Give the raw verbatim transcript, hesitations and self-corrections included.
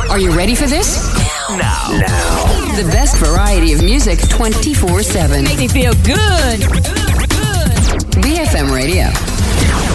Are you ready for this? Now. Now. The best variety of music twenty-four seven. Make me feel good. Good, good. B F M Radio.